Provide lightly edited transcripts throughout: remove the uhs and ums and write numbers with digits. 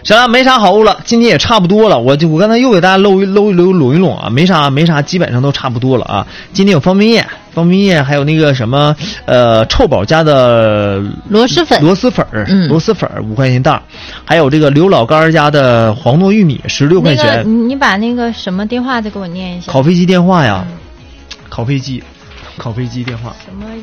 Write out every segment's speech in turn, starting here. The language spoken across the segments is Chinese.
行了，没啥好物了，今天也差不多了。我刚才又给大家搂一拢啊，没啥，基本上都差不多了啊。今天有方便面，还有那个什么臭宝家的螺蛳粉5块钱袋，还有这个刘老干家的黄糯玉米16块钱。 你把那个什么电话再给我念一下。 烤飞机电话呀，烤飞机电话什么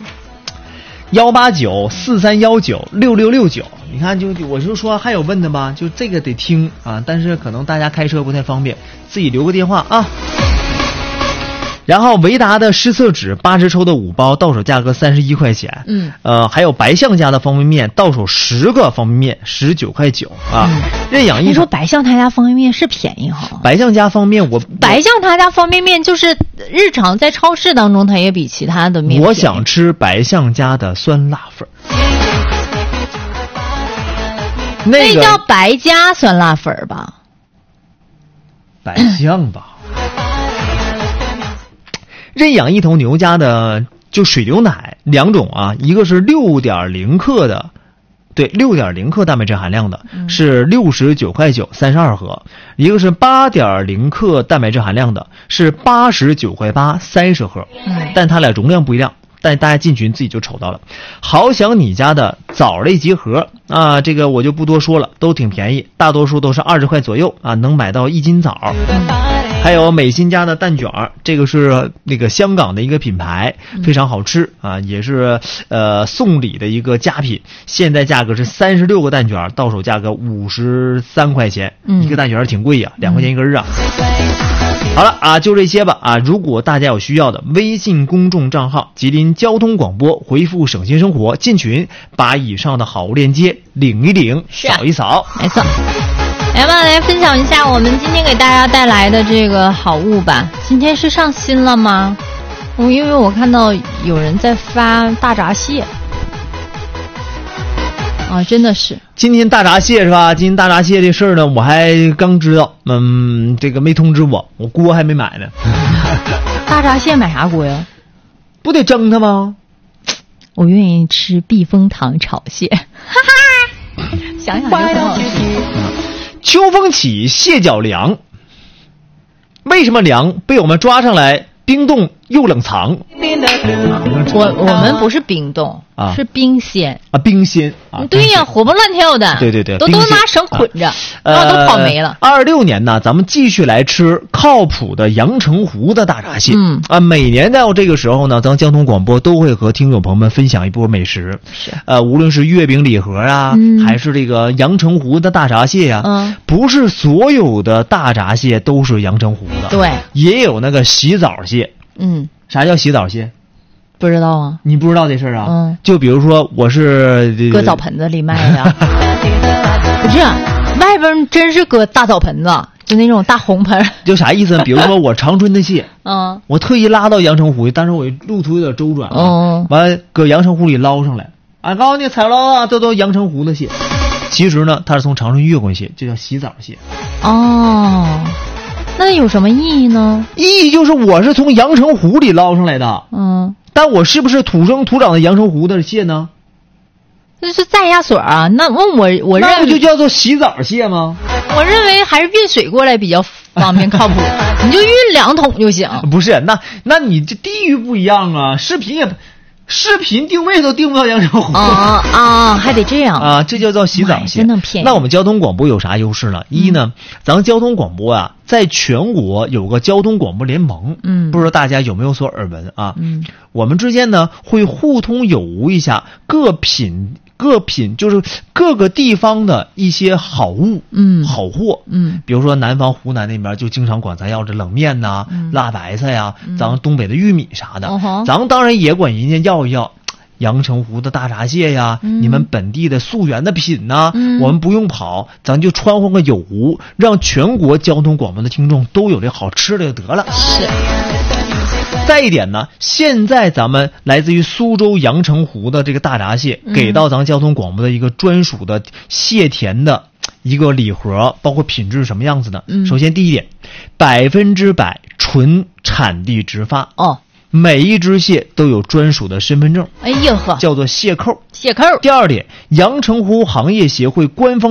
？18943196669，你看我就说还有问的吧，就这个得听啊，但是可能大家开车不太方便，自己留个电话啊。然后维达的湿厕纸80抽的5包，到手价格31块钱。还有白象家的方便面，到手10个方便面19块9啊。认养你说白象他家方便面是便宜哈？ 白象家方便白象他家方便面就是日常在超市当中，它也比其他的面。 我想吃白象家的酸辣粉。 那叫白家酸辣粉吧？ 白象吧。认养一头牛家的就水牛奶2种啊，一个是6.0克的，对，6.0克蛋白质含量的，是69块9 32盒，一个是8.0克蛋白质含量的，是89块8 30盒，但它俩容量不一样。但大家进群自己就瞅到了。好想你家的枣类集合啊，这个我就不多说了，都挺便宜，大多数都是20块左右啊，能买到1斤枣。还有美心家的蛋卷，这个是那个香港的一个品牌，非常好吃啊，也是送礼的一个佳品。现在价格是36个蛋卷，到手价格53块钱，一个蛋卷挺贵呀，2块钱一根啊。好了啊，就这些吧啊！如果大家有需要的，微信公众账号吉林交通广播，回复省心生活进群，把以上的好物链接领一领，扫一扫。 没错。来吧，来分享一下我们今天给大家带来的这个好物吧。今天是上新了吗？因为我看到有人在发大闸蟹。啊，真的是今天大闸蟹是吧？今天大闸蟹这事儿呢，我还刚知道，这个没通知我锅还没买呢。 大闸蟹买啥锅呀？ 不得蒸它吗？ 我愿意吃避风塘炒蟹，哈哈，想想就很好吃。 秋风起，蟹脚凉。为什么凉？被我们抓上来，冰冻又冷藏。 我们不是冰冻啊，是冰鲜啊，冰鲜啊。 对呀，活蹦乱跳的。 对， 都拿绳捆着，然后都跑没了。 26年呢，咱们继续来吃靠谱的阳澄湖的大闸蟹。每年到这个时候呢，咱交通广播都会和听友朋友们分享一波美食。 是无论是月饼礼盒啊，还是这个阳澄湖的大闸蟹呀，不是所有的大闸蟹都是阳澄湖的。 对， 也有那个洗澡蟹。啥叫洗澡蟹？ 不知道啊？ 你不知道这事儿啊？就比如说我是搁澡盆子里卖的，不是，外边真是搁大澡盆子，就那种大红盆。 就啥意思呢？比如说我长春的蟹，我特意拉到阳澄湖，但是我路途有点周转，完搁阳澄湖里捞上来。俺告诉你，采捞啊，这都阳澄湖的蟹。其实呢，它是从长春越过去，就叫洗澡蟹。 哦。那有什么意义呢？ 意义就是我是从阳澄湖里捞上来的，但我是不是土生土长的阳澄湖的蟹呢？ 那是在下水啊。那我认为那不就叫做洗澡蟹吗？ 我认为还是运水过来比较方便靠谱，你就运2桶就行。 不是，那你这地域不一样啊，视频定位都定不到阳澄湖还得这样啊，这就叫洗澡蟹。 真的便宜。 那我们交通广播有啥优势呢？一呢，咱交通广播啊，在全国有个交通广播联盟，不知道大家有没有所耳闻啊？我们之间呢会互通有无一下各品，就是各个地方的一些好物，好货，比如说南方湖南那边就经常管咱要这冷面呐、辣白菜呀，咱东北的玉米啥的，咱当然也管人家要一要。阳澄湖的大闸蟹呀，你们本地的溯源的品呐，我们不用跑，咱就穿换个有无，让全国交通广播的听众都有这好吃的就得了。 是。 再一点呢，现在咱们来自于苏州阳澄湖的这个大闸蟹，给到咱交通广播的一个专属的蟹田的一个礼盒，包括品质什么样子的。首先第一点，100%纯产地直发。每一只蟹都有专属的身份证， 哎呀呵， 叫做蟹扣。 蟹扣。 第二点，阳澄湖行业协会官方